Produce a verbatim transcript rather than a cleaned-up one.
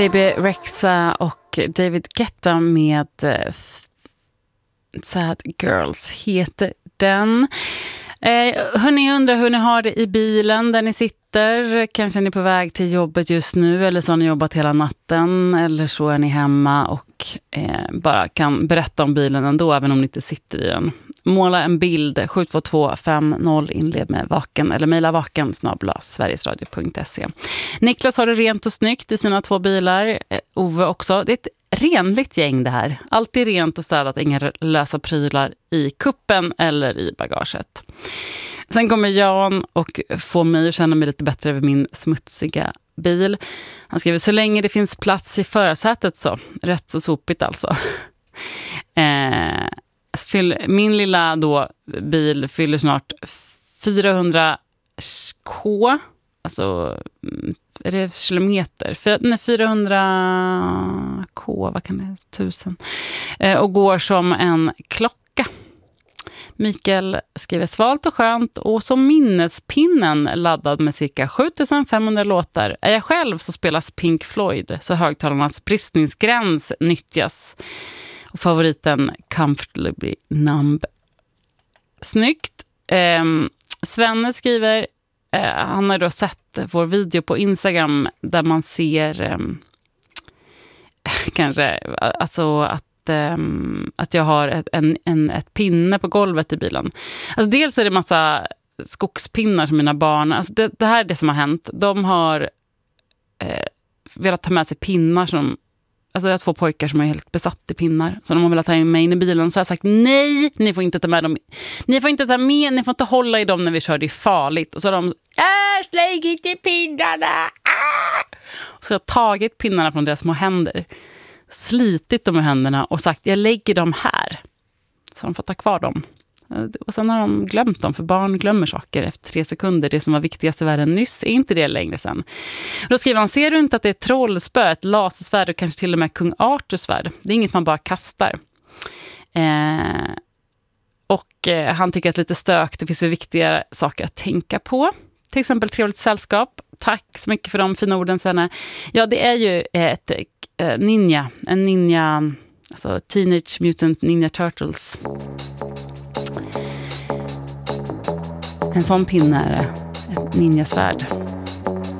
Baby Rexha och David Guetta med f- Sad Girls heter den. Eh, hörni, undrar hur ni har det i bilen där ni sitter. Kanske är ni på väg till jobbet just nu, eller så har ni jobbat hela natten, eller så är ni hemma och eh, bara kan berätta om bilen ändå, även om ni inte sitter i den. Måla en bild sju två två fem noll, inled med vaken eller mejla vaken snabel-a sverigesradio punkt se. Niklas har det rent och snyggt i sina två bilar. eh, Ove också. Det är ett renligt gäng det här. Alltid rent och städat, inga lösa prylar i kuppen eller i bagaget. Sen kommer Jan och får mig att känna mig lite bättre över min smutsiga bil. Han skriver: så länge det finns plats i förarsätet så. Rätt så sopigt alltså. Eh, min lilla då bil fyller snart fyrahundra k. Alltså, är det kilometer? För, nej, fyrahundra k, vad kan det vara? Tusen. Eh, och går som en klocka. Mikael skriver: svalt och skönt och som minnespinnen laddad med cirka sjutusen femhundra låtar. Är jag själv så spelas Pink Floyd, så högtalarnas bristningsgräns nyttjas. Och favoriten Comfortably Numb. Snyggt. Eh, Svenne skriver: eh, han har då sett vår video på Instagram där man ser eh, kanske alltså att Um, att jag har ett, en, en, ett pinne på golvet i bilen. Alltså dels är det massa skogspinnar som mina barn, alltså det, det här är det som har hänt. De har eh, velat ta med sig pinnar som, alltså jag har två pojkar som är helt besatt i pinnar, så de har velat ta in mig in i bilen, så jag har sagt nej, ni får inte ta med dem, ni får inte ta med, ni får inte hålla i dem när vi kör, det är farligt. Och så har de äh, släng inte pinnarna ah! Och så har jag tagit pinnarna från deras små händer, slitit dem i händerna och sagt: jag lägger dem här. Så de får ta kvar dem. Och sen har de glömt dem, för barn glömmer saker efter tre sekunder. Det som var viktigast i världen nyss är inte det längre sen. Då skriver han: ser du inte att det är ett trollspö, ett lasersvärd och kanske till och med kung Arthurs svärd? Det är inget man bara kastar. Eh, och eh, han tycker att lite stök, det finns ju viktiga saker att tänka på. Till exempel trevligt sällskap. Tack så mycket för de fina orden, Svenne. Ja, det är ju ett eh, ninja. En ninja, alltså Teenage Mutant Ninja Turtles. En sån pinne är det. Ett ninjasvärd.